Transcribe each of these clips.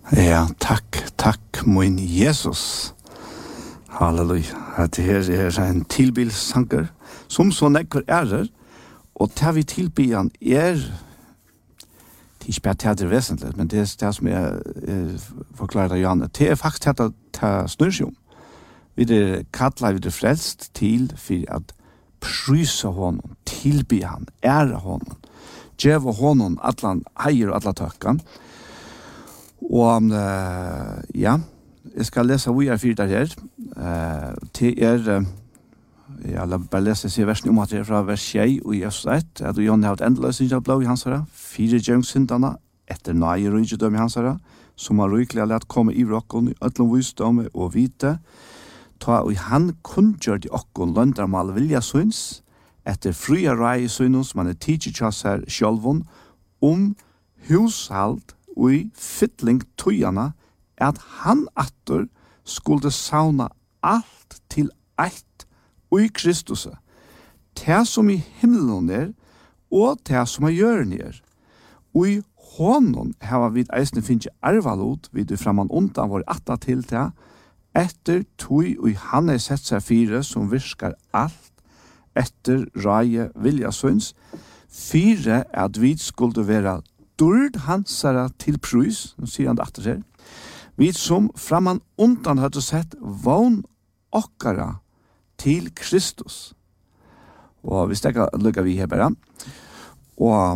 Ja, takk, min Jesus. Halleluja. Det her en tilbilsanger, som så nekker ærer, og til vi tilbyan det ikke bare til det vesentlig, men det det som jeg forklarer av Janne, det faktisk til at snurr seg om. Vi kallar vi frelst til for at prysa honom, tilby han, ære honom, djeva honom atlan heier og atla tøkkan. Og ja, jeg skal lese hvor jeg fyrt her. Til jeg la bare lese seg versen om at det fra vers 6 og Jesus 1, at Jon har et endeløsning av blå i hans herre, 4 djøngssyndene, etter nøye rydgjødøm i hans herre, som har rykelig har lett komme i rokken, i ødlom visdom og vite, ta og han kunngjør de okken løndar mal vilja syns, etter fria rei syns, som han tidsi tjass her sjølvun, hushald og i fytling tøyana, at han atter skulle sauna alt til eitt og i Kristus, det som i himmelen og det som i jøren og i hånden har vi eisne finnes arvalot, vi du framan undan vår atta til det, etter tøy og han sett seg fire som virkar alt, etter raie viljasøns, fire at vi skulle være dørd hansara til prøys, nå sier han det atter her, vi som framan undan hadde sett vogn okkara til Kristus. Og vi stekker lukka vi her bare. Og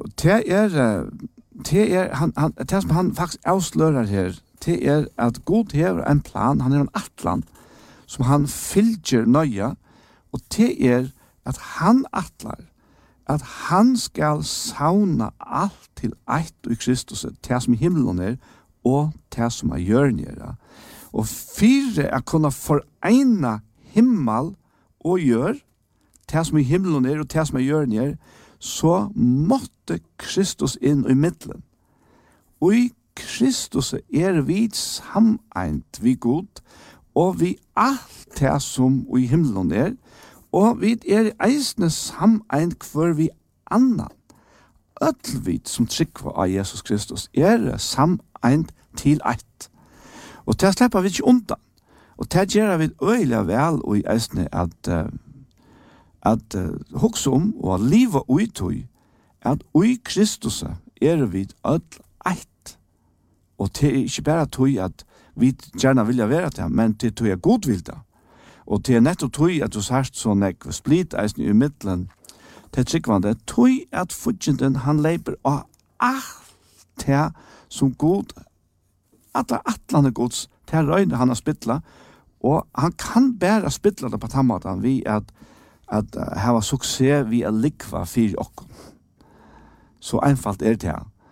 det som han faktisk avslører her, det at Gud hever en plan, han en atlan, som han fylgjer nøya, og det at han atlar, at han skal sauna alt til eitt i Kristus, det som i himmelen og det som er jørn Og fire kunne foreina himmel og gjør, det som i himmelen og det som i jørn så måtte Kristus inn i middelen. Og i Kristus vi sameint vi god, og vi alt det som i himmelen og vi eisne sameint hver vi annan. Ødelvit som trykker av Jesus Kristus sameint til eitt. Og det slipper vi ikke undan. Og det gjør vi øyelig vel og i eisne at hokse om og livet uitøy at i Kristus vi ødel eitt. Og det ikke bare tøy at vi gjerne vilja være det, men det tøy god vil det. Og det nettopp tøy at du sørst sånn split eisne i middelen, det tryggvande tøy at fudgjenden han leiper av alt det som god atlande gods til røyne han har spittla, og han kan bare spittla det på tammaten vi at hava suksess vi likva fyrir okkom. Så einfalt det.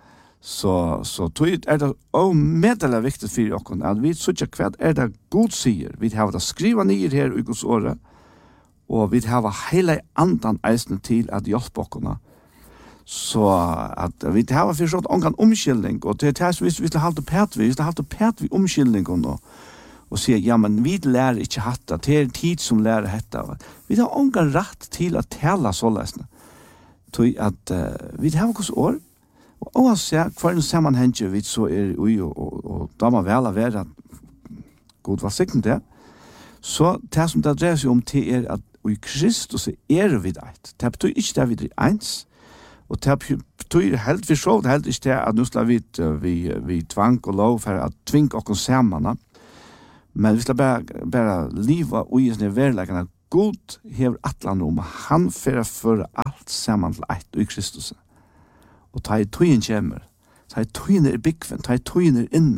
Så tøy det medelig viktig fyrir okkom, at vi sutja hva det god sier. Vi har det skriva nyer her i Guds året, og vi har hele andan eisne til at hjelpe okkom. Så at vi har forstått omgang omkyldning, og det som vi skal halte pæt vi omkyldningen og sier, ja, men vi lærer ikke hatta, det tid som lærer hetta. Vi har omgang rett til å tala såleisne. Til at vi har hos år, og oavsett hver en sammenheng vi så ui, og da må vel være god var sikkert det, så det som det dreier seg om til at i Kristus vi eit. Det betyr ikke det vi eins, og det betyr helt, vi så det helt ikke det at nå skal vi tvang og lov for å tvinge oss sammen, men vi skal bare liva og i sånne verleggene. God hever atlan om, han fører alt sammen til eitt i Kristus. Og ta i tøyen kommer, ta i tøyen bygven, ta i tøyen inne,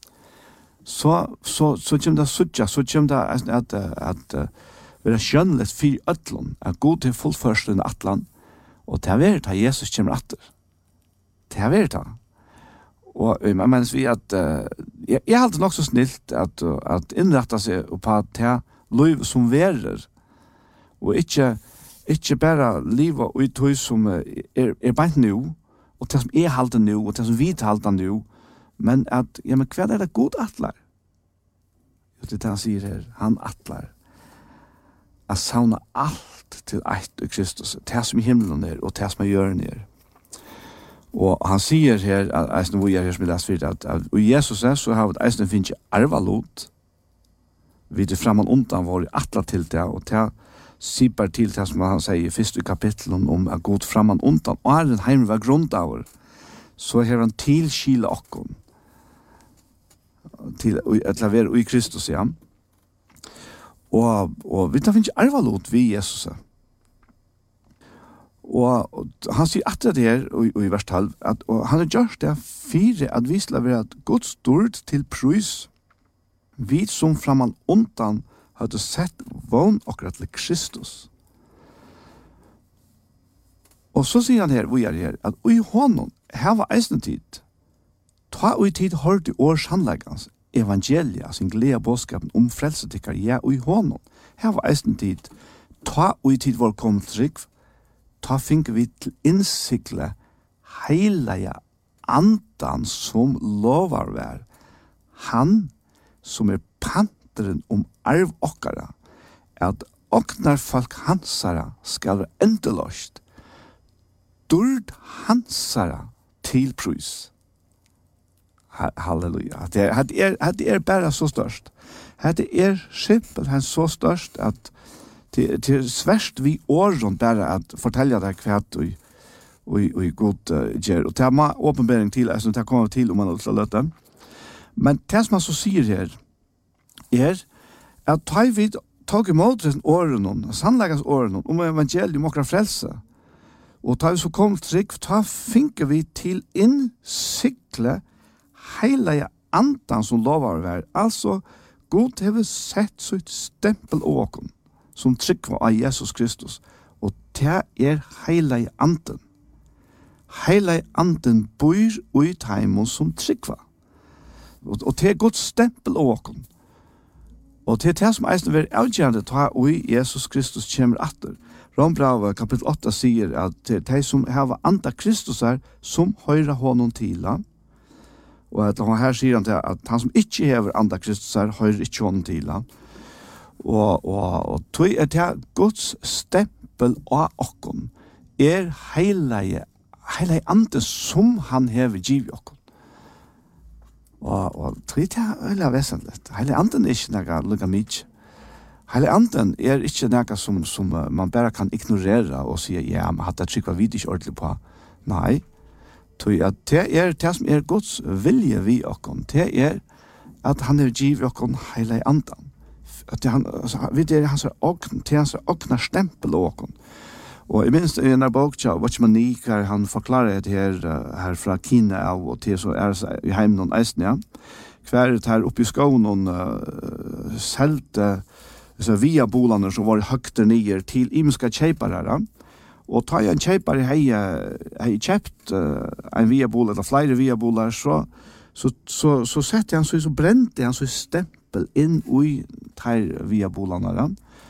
så kommer det suttja, så kommer det at være skjønnelig for atlan, at God er fullførst under atlan, og det er det Jesus kommer atter. Det er det. Og mens vi at jeg har alltid nok så snilt at innretta seg på det liv som verer, og ikke bare livet og tøy som beint nå, og det som halter nå, og det som vi halter nå, men at, ja, men hva det god atlar? Det er det han sier her, han atlar. At sauna alt til eitt i Kristus, det som i himmelen og det som i jøren Og han sier her, eisen hvor jeg her som jeg leser for at og Jesus er, så har vi eisen finnes arvalot, vi det framan undan var atla til det, og det sier til det som han sier i første kapitlen om at god framan undan, og er en heim var grundaver, så har han tilskila okkon, til å være i Kristus, ja. Og vi finnes arvalot vi Jesus er. Og han sier at det her, i vers 12, at han har gjort det fire at vi skal være Guds stort til prøys. Vi som framan undan hadde sett vogn akkurat til Kristus. Og så sier han her, vi er her, at i hånden, her var eisende tid, ta og i tid hørte års handleggans, evangelia, sin glede bådskapen om frelsetikker, ja, og i hånden, her var eisende tid, ta og i tid var kommet trygg, ta finker vi til innsikle heilige andan som lovar vær. Han som panteren om arv okkara, at oknar folk hansara skal være endeløst, durd hansara til prøys. Halleluja. Det er bare så størst. Det er simpelthen så størst at det er svært vi åren bare at fortelle deg hvert og god gjør. Og det er åpenbering til, altså det kommer til om man har lyst til. Men det som han så sier her, er at ta vi tog imot åren, sannleggens åren, om evangelium og frelse, og ta vi så kom trygg, ta finker vi til innsikle heilige andan som lovar vær. Altså, God har sett sitt stempel åken, som tryggva av Jesus Kristus, og det er heilige anden. Heilige anden bor i teimen som tryggva. Og det er Guds stempel åken. Og det er det som eisen vil avgjørende ta i Jesus Kristus kommer atter. Rombravet kapittel 8 sier at det er de som har anda Kristus er, som høyre honom tila. Og at her sier han til at han som ikke har anda Kristus er, høyre ikke honom tila. Og tog er det Guds stempel av okkon er heilige ande som han hever giv okkon. Og tog er det veldig vesentlig. Heilige anden er ikke noe lukka mykje. Heilige anden er ikke noe som man bare kan ignorere og si ja, men hatt det trykk var vi ikke ordentlig på. Nei, tog at det er det som er Guds vilje vi okkon. Det er at han hever giv okkon heilige anden. At vi det hans ogn til hans ognar stempel åkon. Og I minst I en bok tja Watchman her han forklarer det her fra Kina av og til så I heimen og eisen, ja. Hver her oppe I skoen selte via bolene som var høgt nyer til imenska kjeiparere. Og ta en kjeipare hei kjøpt en via bol eller flere via boler så sette han så brente han så stempel inn I tar via bolene.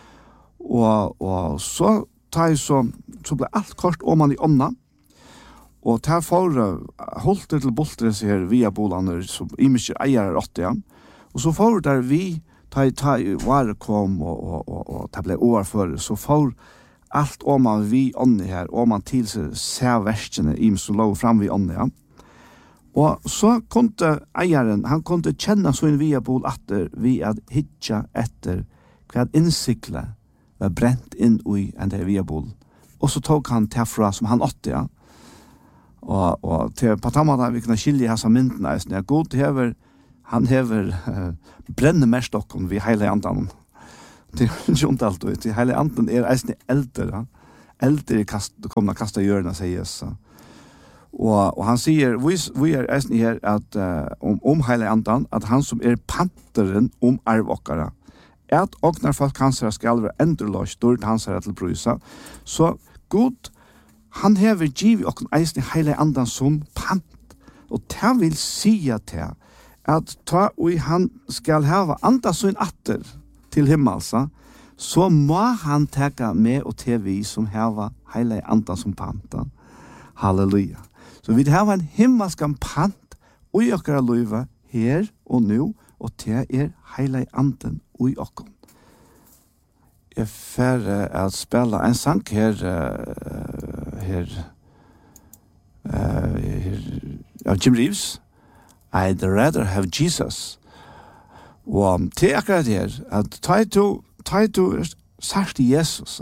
Og så ble alt kort om man I ånda. Og der får holdt til bolter her via bolene som imenskjer eier 80. Og så får der vi ta var kom og det ble overført, så får alt om man vi ånda her, om man til seg ser verskene som lå fram vi ånda, ja. Og så kunde eieren, han kunde kjenne sånn via bol atter vi at hitja etter hva innsikle var brent inn I en der via bol. Og så tog han tilfra som han åtte, ja. Og til på tammata vi kunne skilje hans av myndene, ja, god han hever brenne mest okken vi heile andan. Det ikke ondt alt ut. Heile andan eisne eldre. Eldre kommer å kaste hjørne, sier Jesus. Og han sier, vi eisne her at om heile andan, at han som panteren om arv okkara, at ognar folk hansara skal være endreløs, dårlig hansara til prøysa, så god, han hever giv okken eisne heile andan som pant. Og det vil sia til at ta og han skal hava anda sin atter til himmelsa, så må han teka med og til vi som hava heile anda som panta. Halleluja. Så vi hava en himmelskan pant og I okkara løyva her og nu, og det heile anden og I okkon. Jeg fer at spela en sang her av Jim Reeves, I'd rather have Jesus. Og til akkurat her, at ta du sagt i Jesus,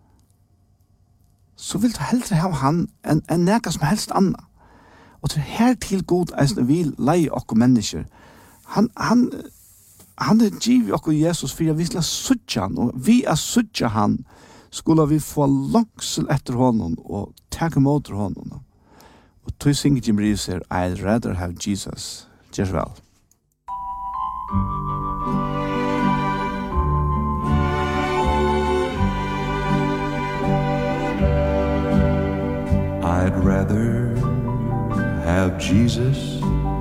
så vil du heldre ha han enn neka som helst anna. Og til her til god eisne vil leie okko mennesker. Han er giv okko Jesus for vi skal sutja han, og vi er sutja han, skulle vi få langsel etter honom og take mot honom. Og tog synger Jim Reeves her, I'd rather have Jesus. Gjør vel. I'd rather have Jesus